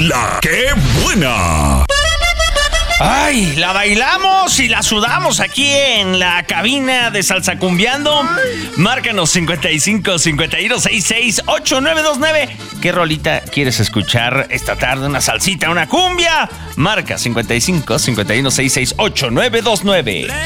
La ¡Qué buena! Ay, la bailamos y la sudamos aquí en la cabina de Salsa Cumbiando. Márcanos 55 51 66 8929. ¿Qué rolita quieres escuchar esta tarde? ¿Una salsita, una cumbia? Marca 55 51 66 8929.